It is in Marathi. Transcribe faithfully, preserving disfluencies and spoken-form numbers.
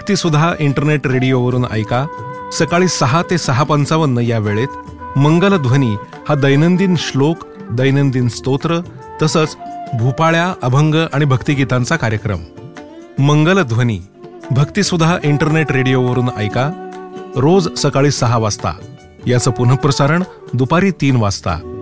भक्तिसुधा इंटरनेट रेडिओवरून ऐका. सकाळी सहा ते सहा पंचावन्न या वेळेत मंगलध्वनी हा दैनंदिन श्लोक, दैनंदिन स्तोत्र तसंच भूपाळ्या, अभंग आणि भक्तिगीतांचा कार्यक्रम. मंगलध्वनी भक्तिसुधा इंटरनेट रेडिओवरून ऐका रोज सकाळी सहा वाजता. याचं पुनःप्रसारण दुपारी तीन वाजता.